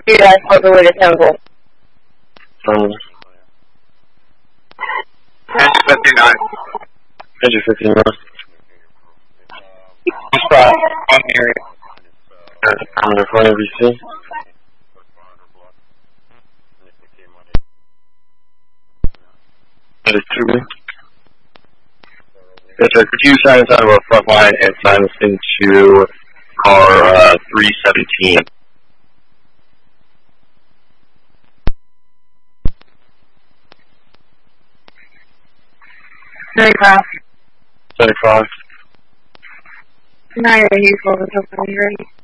You guys all the way to Temple. 1059. 59. Spot on area. I'm in front of VC. That is 2. It's a Q sign inside of our front line and sign us into car 317. Nightcross. Santa Claus. 9 usual, it's open, ready.